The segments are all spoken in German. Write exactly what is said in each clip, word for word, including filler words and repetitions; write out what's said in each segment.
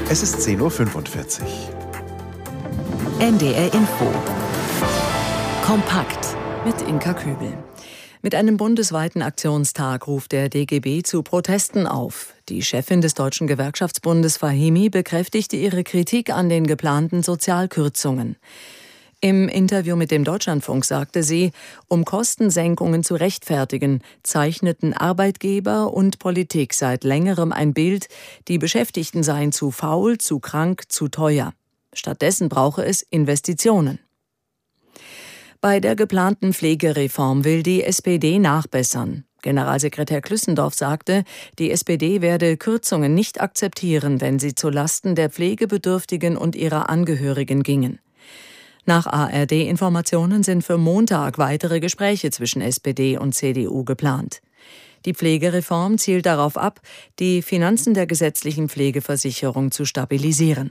Es ist zehn Uhr fünfundvierzig. N D R Info. Kompakt mit Inka Kübel. Mit einem bundesweiten Aktionstag ruft der D G B zu Protesten auf. Die Chefin des Deutschen Gewerkschaftsbundes Fahimi bekräftigte ihre Kritik an den geplanten Sozialkürzungen. Im Interview mit dem Deutschlandfunk sagte sie, um Kostensenkungen zu rechtfertigen, zeichneten Arbeitgeber und Politik seit längerem ein Bild, die Beschäftigten seien zu faul, zu krank, zu teuer. Stattdessen brauche es Investitionen. Bei der geplanten Pflegereform will die S P D nachbessern. Generalsekretär Klüssendorf sagte, die S P D werde Kürzungen nicht akzeptieren, wenn sie zulasten der Pflegebedürftigen und ihrer Angehörigen gingen. Nach A R D-Informationen sind für Montag weitere Gespräche zwischen S P D und C D U geplant. Die Pflegereform zielt darauf ab, die Finanzen der gesetzlichen Pflegeversicherung zu stabilisieren.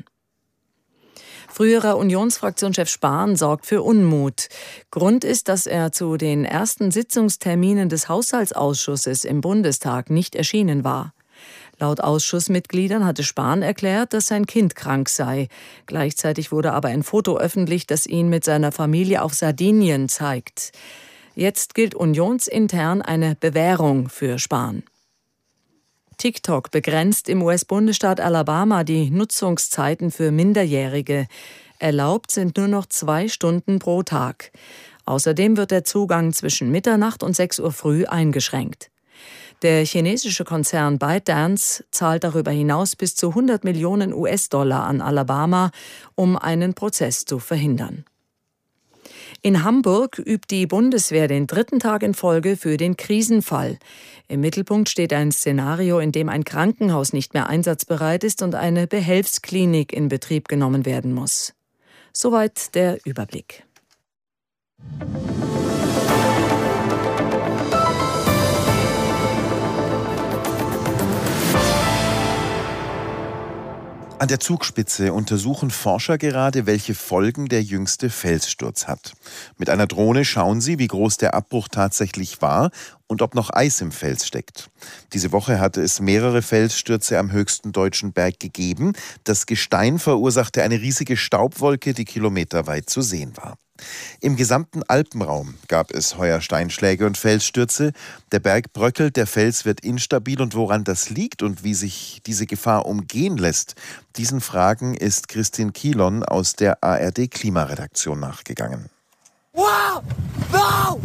Früherer Unionsfraktionschef Spahn sorgt für Unmut. Grund ist, dass er zu den ersten Sitzungsterminen des Haushaltsausschusses im Bundestag nicht erschienen war. Laut Ausschussmitgliedern hatte Spahn erklärt, dass sein Kind krank sei. Gleichzeitig wurde aber ein Foto öffentlich, das ihn mit seiner Familie auf Sardinien zeigt. Jetzt gilt unionsintern eine Bewährung für Spahn. TikTok begrenzt im U S-Bundesstaat Alabama die Nutzungszeiten für Minderjährige. Erlaubt sind nur noch zwei Stunden pro Tag. Außerdem wird der Zugang zwischen Mitternacht und sechs Uhr früh eingeschränkt. Der chinesische Konzern ByteDance zahlt darüber hinaus bis zu hundert Millionen U S-Dollar an Alabama, um einen Prozess zu verhindern. In Hamburg übt die Bundeswehr den dritten Tag in Folge für den Krisenfall. Im Mittelpunkt steht ein Szenario, in dem ein Krankenhaus nicht mehr einsatzbereit ist und eine Behelfsklinik in Betrieb genommen werden muss. Soweit der Überblick. An der Zugspitze untersuchen Forscher gerade, welche Folgen der jüngste Felssturz hat. Mit einer Drohne schauen sie, wie groß der Abbruch tatsächlich war und ob noch Eis im Fels steckt. Diese Woche hatte es mehrere Felsstürze am höchsten deutschen Berg gegeben. Das Gestein verursachte eine riesige Staubwolke, die kilometerweit zu sehen war. Im gesamten Alpenraum gab es heuer Steinschläge und Felsstürze. Der Berg bröckelt, der Fels wird instabil und woran das liegt und wie sich diese Gefahr umgehen lässt, diesen Fragen ist Christine Kielon aus der A R D-Klimaredaktion nachgegangen. Wow! Wow!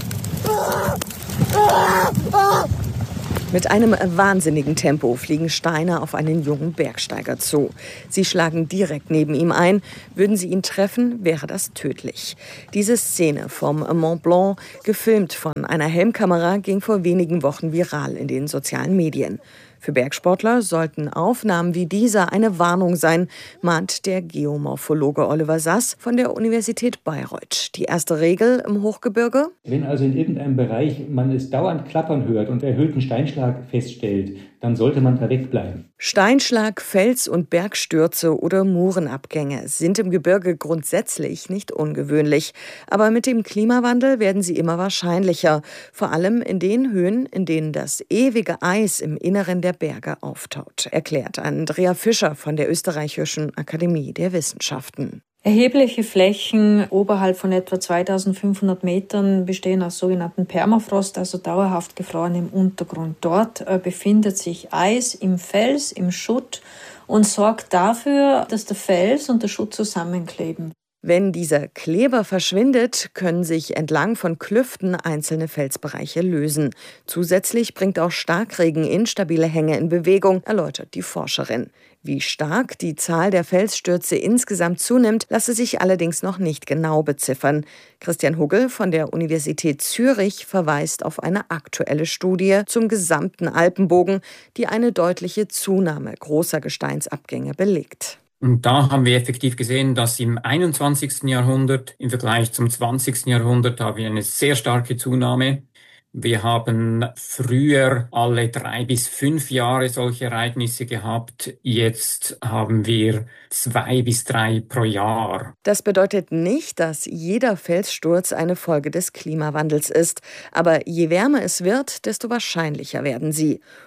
Ah! Ah! Mit einem wahnsinnigen Tempo fliegen Steine auf einen jungen Bergsteiger zu. Sie schlagen direkt neben ihm ein. Würden sie ihn treffen, wäre das tödlich. Diese Szene vom Mont Blanc, gefilmt von einer Helmkamera, ging vor wenigen Wochen viral in den sozialen Medien. Für Bergsportler sollten Aufnahmen wie dieser eine Warnung sein, mahnt der Geomorphologe Oliver Sass von der Universität Bayreuth. Die erste Regel im Hochgebirge: Wenn also in irgendeinem Bereich man es dauernd klappern hört und erhöhten Steinschlag feststellt, dann sollte man da wegbleiben. Steinschlag, Fels- und Bergstürze oder Murenabgänge sind im Gebirge grundsätzlich nicht ungewöhnlich. Aber mit dem Klimawandel werden sie immer wahrscheinlicher. Vor allem in den Höhen, in denen das ewige Eis im Inneren der Berge auftaut, erklärt Andrea Fischer von der Österreichischen Akademie der Wissenschaften. Erhebliche Flächen oberhalb von etwa zweitausendfünfhundert Metern bestehen aus sogenannten Permafrost, also dauerhaft gefrorenem Untergrund. Dort äh, befindet sich Eis im Fels, im Schutt und sorgt dafür, dass der Fels und der Schutt zusammenkleben. Wenn dieser Kleber verschwindet, können sich entlang von Klüften einzelne Felsbereiche lösen. Zusätzlich bringt auch Starkregen instabile Hänge in Bewegung, erläutert die Forscherin. Wie stark die Zahl der Felsstürze insgesamt zunimmt, lasse sich allerdings noch nicht genau beziffern. Christian Huggel von der Universität Zürich verweist auf eine aktuelle Studie zum gesamten Alpenbogen, die eine deutliche Zunahme großer Gesteinsabgänge belegt. Und da haben wir effektiv gesehen, dass im einundzwanzigsten Jahrhundert im Vergleich zum zwanzigsten Jahrhundert haben wir eine sehr starke Zunahme. Wir haben früher alle drei bis fünf Jahre solche Ereignisse gehabt. Jetzt haben wir zwei bis drei pro Jahr. Das bedeutet nicht, dass jeder Felssturz eine Folge des Klimawandels ist. Aber je wärmer es wird, desto wahrscheinlicher werden sie.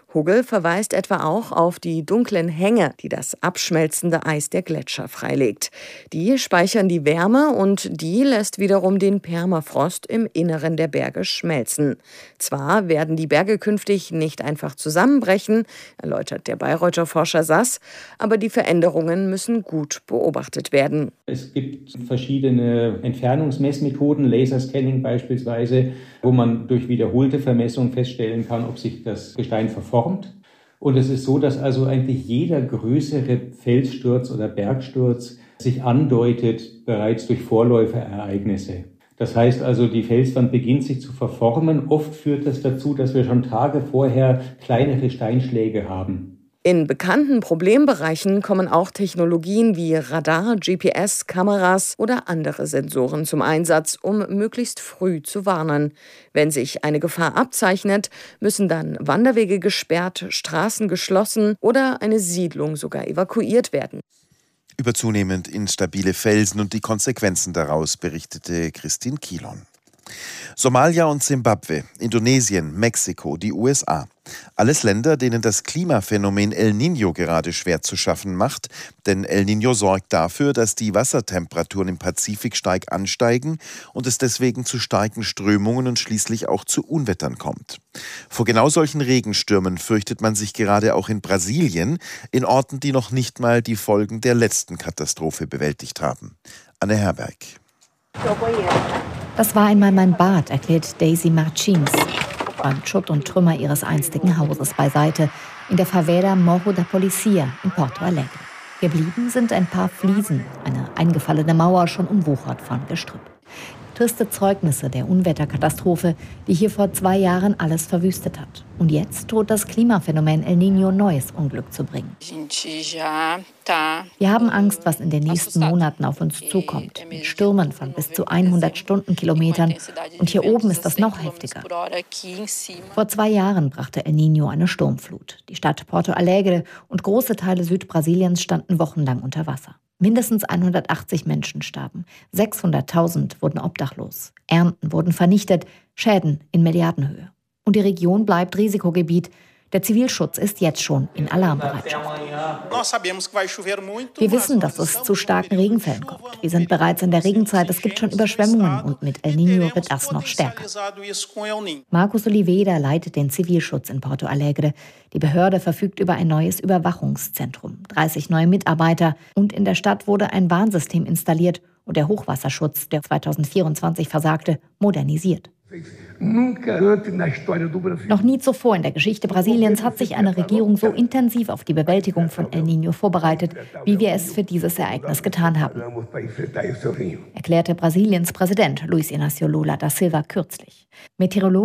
Hugel verweist etwa auch auf die dunklen Hänge, die das abschmelzende Eis der Gletscher freilegt. Die speichern die Wärme und die lässt wiederum den Permafrost im Inneren der Berge schmelzen. Zwar werden die Berge künftig nicht einfach zusammenbrechen, erläutert der Bayreuther Forscher Sass, aber die Veränderungen müssen gut beobachtet werden. Es gibt verschiedene Entfernungsmessmethoden, Laserscanning beispielsweise, wo man durch wiederholte Vermessung feststellen kann, ob sich das Gestein verformt. Und es ist so, dass also eigentlich jeder größere Felssturz oder Bergsturz sich andeutet bereits durch Vorläuferereignisse. Das heißt also, die Felswand beginnt sich zu verformen. Oft führt das dazu, dass wir schon Tage vorher kleinere Steinschläge haben. In bekannten Problembereichen kommen auch Technologien wie Radar, G P S, Kameras oder andere Sensoren zum Einsatz, um möglichst früh zu warnen. Wenn sich eine Gefahr abzeichnet, müssen dann Wanderwege gesperrt, Straßen geschlossen oder eine Siedlung sogar evakuiert werden. Über zunehmend instabile Felsen und die Konsequenzen daraus berichtete Christine Kielon. Somalia und Simbabwe, Indonesien, Mexiko, die U S A. Alles Länder, denen das Klimaphänomen El Niño gerade schwer zu schaffen macht, denn El Niño sorgt dafür, dass die Wassertemperaturen im Pazifik stark ansteigen und es deswegen zu starken Strömungen und schließlich auch zu Unwettern kommt. Vor genau solchen Regenstürmen fürchtet man sich gerade auch in Brasilien, in Orten, die noch nicht mal die Folgen der letzten Katastrophe bewältigt haben. Anne Herberg. Das war einmal mein Bad, erklärt Daisy Martins. Räumt Schutt und Trümmer ihres einstigen Hauses beiseite, in der Favela Morro da Policia in Porto Alegre. Geblieben sind ein paar Fliesen, eine eingefallene Mauer schon umwuchert von Gestrüpp. Triste Zeugnisse der Unwetterkatastrophe, die hier vor zwei Jahren alles verwüstet hat. Und jetzt droht das Klimaphänomen El Niño neues Unglück zu bringen. Wir haben Angst, was in den nächsten Monaten auf uns zukommt. Mit Stürmen von bis zu hundert Stundenkilometern. Und hier oben ist das noch heftiger. Vor zwei Jahren brachte El Niño eine Sturmflut. Die Stadt Porto Alegre und große Teile Südbrasiliens standen wochenlang unter Wasser. Mindestens hundertachtzig Menschen starben, sechshunderttausend wurden obdachlos, Ernten wurden vernichtet, Schäden in Milliardenhöhe. Und die Region bleibt Risikogebiet. Der Zivilschutz ist jetzt schon in Alarmbereitschaft. Wir wissen, dass es zu starken Regenfällen kommt. Wir sind bereits in der Regenzeit, es gibt schon Überschwemmungen und mit El Niño wird das noch stärker. Marcos Oliveira leitet den Zivilschutz in Porto Alegre. Die Behörde verfügt über ein neues Überwachungszentrum, dreißig neue Mitarbeiter und in der Stadt wurde ein Warnsystem installiert und der Hochwasserschutz, der zweitausendvierundzwanzig versagte, modernisiert. Noch nie zuvor in der Geschichte Brasiliens hat sich eine Regierung so intensiv auf die Bewältigung von El Niño vorbereitet, wie wir es für dieses Ereignis getan haben, erklärte Brasiliens Präsident Luiz Inácio Lula da Silva kürzlich. Meteorologen